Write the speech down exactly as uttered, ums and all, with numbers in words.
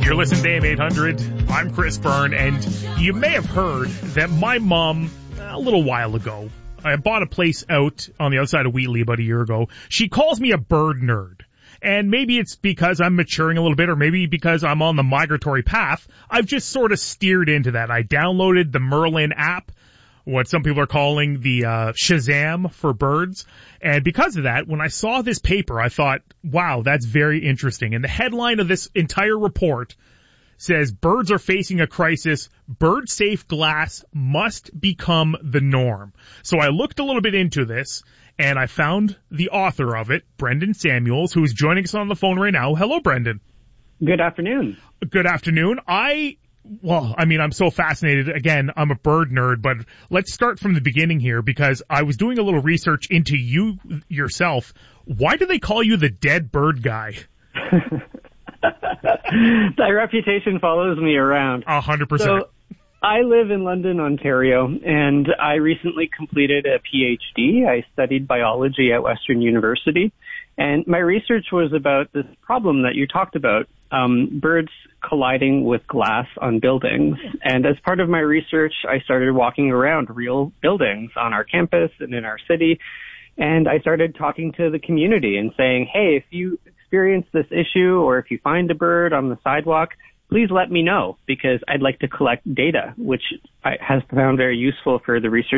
You're listening to A M eight hundred. I'm Chris Byrne, and you may have heard that my mom, a little while ago, I bought a place out on the outside of Wheatley about a year ago. She calls me a bird nerd. And maybe it's because I'm maturing a little bit, or maybe because I'm on the migratory path. I've just sort of steered into that. I downloaded the Merlin app, what some people are calling the uh, Shazam for birds. And because of that, when I saw this paper, I thought, wow, that's very interesting. And the headline of this entire report says, birds are facing a crisis. Bird-safe glass must become the norm. So I looked a little bit into this, and I found the author of it, Brendan Samuels, who is joining us on the phone right now. Hello, Brendan. Good afternoon. Good afternoon. I... Well, I mean, I'm so fascinated. Again, I'm a bird nerd, but let's start from the beginning here because I was doing a little research into you yourself. Why do they call you the dead bird guy? That reputation follows me around. A hundred percent. So I live in London, Ontario, and I recently completed a PhD. I studied biology at Western University, and my research was about this problem that you talked about. Um, birds colliding with glass on buildings. And as part of my research, I started walking around real buildings on our campus and in our city. And I started talking to the community and saying, hey, if you experience this issue or if you find a bird on the sidewalk, please let me know because I'd like to collect data, which I, has found very useful for the research